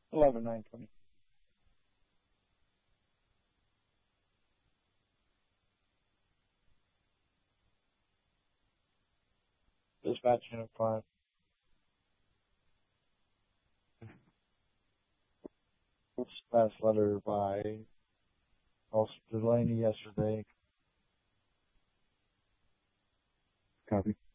11/9/20. Dispatch Unit 5. Last letter by Officer Delaney yesterday. Copy.